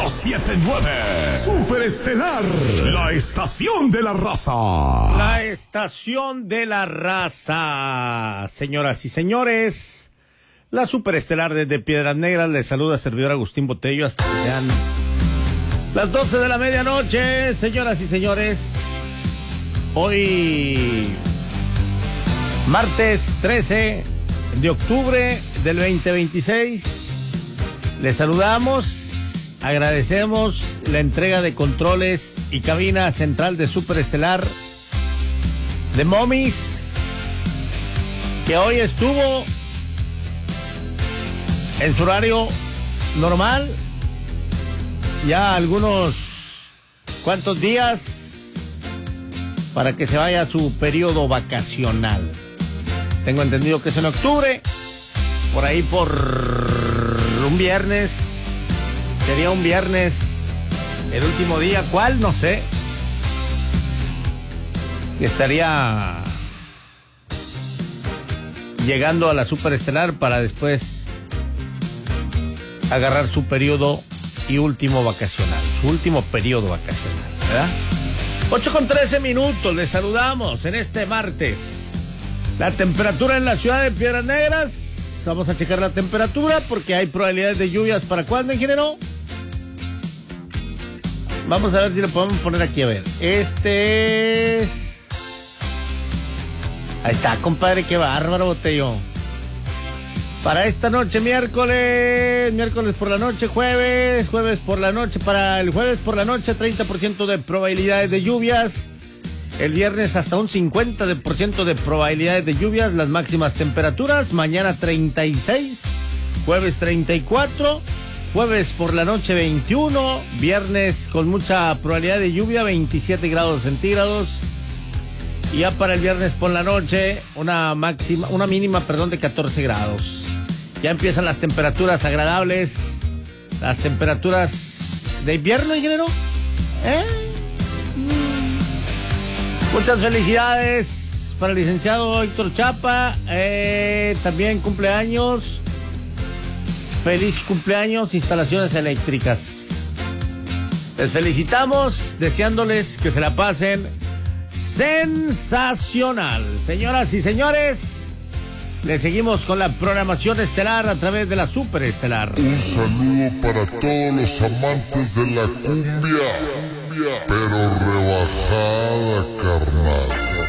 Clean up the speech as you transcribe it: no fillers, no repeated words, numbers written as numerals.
107.9. Superestelar, la estación de la raza. La estación de la raza. Señoras y señores, la Superestelar desde Piedras Negras les saluda servidor Agustín Botello hasta que sean las 12 de la medianoche. Señoras y señores, hoy martes 13 de octubre del 2026, les saludamos, agradecemos la entrega de controles y cabina central de Superestelar de Momis, que hoy estuvo en su horario normal, ya algunos cuantos días para que se vaya a su periodo vacacional. Tengo entendido que es en octubre, por ahí por un viernes, sería un viernes, el último día, ¿cuál? No sé. Que estaría llegando a la Superestelar para después agarrar su periodo y último vacacional, su último periodo vacacional, ¿verdad? 8:13, les saludamos en este martes. La temperatura en la ciudad de Piedras Negras, vamos a checar la temperatura porque hay probabilidades de lluvias. ¿Para cuándo, ingeniero? Vamos a ver si lo podemos poner aquí, a ver. Este es... Ahí está, compadre, qué bárbaro, Botello. Para esta noche, miércoles por la noche, jueves por la noche, para el jueves por la noche, 30% de probabilidades de lluvias. El viernes hasta un 50% de probabilidades de lluvias, las máximas temperaturas. Mañana 36, jueves 34, jueves por la noche 21, viernes con mucha probabilidad de lluvia, 27 grados centígrados. Y ya para el viernes por la noche, una mínima de 14 grados. Ya empiezan las temperaturas agradables, las temperaturas de invierno, ingeniero. Muchas felicidades para el licenciado Héctor Chapa, también cumpleaños. Feliz cumpleaños, Instalaciones Eléctricas. Les felicitamos, deseándoles que se la pasen sensacional. Señoras y señores, le seguimos con la programación estelar a través de la Superestelar. Un saludo para todos los amantes de la cumbia, pero rebajada, carnal.